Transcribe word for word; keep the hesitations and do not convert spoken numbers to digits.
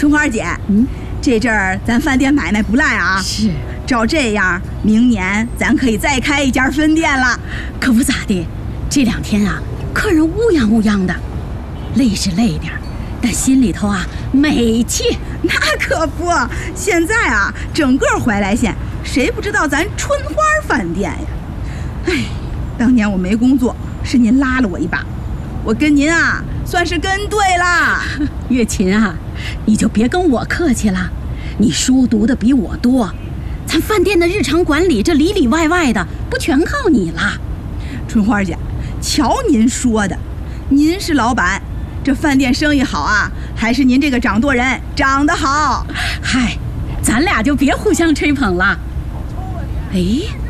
春花姐，嗯，这阵儿咱饭店买卖不赖啊。 是， 照这样，明年咱可以再开一家分店了。 可不咋的，这两天啊，客人乌泱乌泱的，累是累点，但心里头啊美气。 那可不，现在啊，整个怀来县谁不知道咱春花饭店呀？哎，当年我没工作，是您拉了我一把，我跟您啊算是跟对了。 月琴啊，你就别跟我客气了，你书读的比我多，咱饭店的日常管理这里里外外的不全靠你了。 春花姐，瞧您说的，您是老板，这饭店生意好啊，还是您这个掌舵人长得好？ 嗨，咱俩就别互相吹捧了。哎，